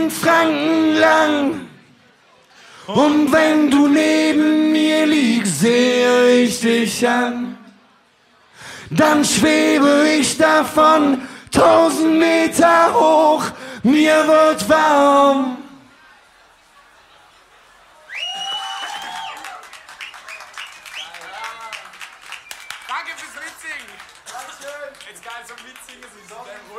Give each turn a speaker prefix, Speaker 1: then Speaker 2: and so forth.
Speaker 1: Franken lang. Und wenn du neben mir liegst, sehe ich dich an. Dann schwebe ich davon 1000 Meter hoch, mir wird warm.
Speaker 2: Danke fürs Mitsingen. Dankeschön. Jetzt geil zum Mitsingen.